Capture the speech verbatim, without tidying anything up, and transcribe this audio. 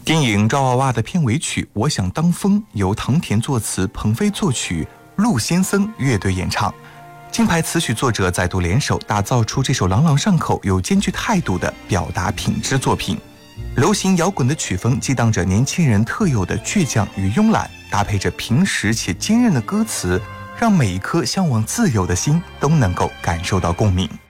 电影《抓娃娃》的片尾曲《我想当风》由唐田作词，鹏飞作曲，陆先生乐队演唱。金牌词曲作者再度联手，打造出这首朗朗上口又兼具态度的表达品质作品。流行摇滚的曲风激荡着年轻人特有的倔强与慵懒，搭配着平实且坚韧的歌词，让每一颗向往自由的心都能够感受到共鸣。